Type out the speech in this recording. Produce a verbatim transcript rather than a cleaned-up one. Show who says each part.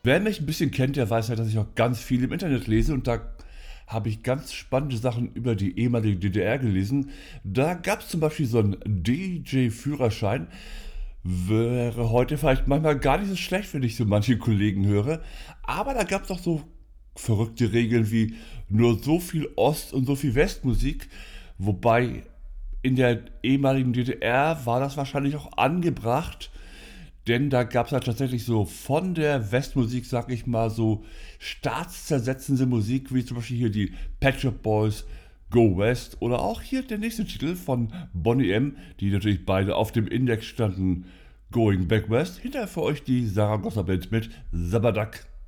Speaker 1: Wer mich ein bisschen kennt, der weiß halt, dass ich auch ganz viel im Internet lese und da habe ich ganz spannende Sachen über die ehemalige D D R gelesen. Da gab es zum Beispiel so einen D J-Führerschein. Wäre heute vielleicht manchmal gar nicht so schlecht, wenn ich so manche Kollegen höre. Aber da gab es auch so verrückte Regeln wie nur so viel Ost- und so viel Westmusik. Wobei in der ehemaligen D D R war das wahrscheinlich auch angebracht, denn da gab es halt tatsächlich so von der Westmusik, sag ich mal, so staatszersetzende Musik, wie zum Beispiel hier die Pet Shop Boys, Go West oder auch hier der nächste Titel von Boney M, die natürlich beide auf dem Index standen, Going Back West. Hinterher für euch die Saragossa Band mit Sabadak.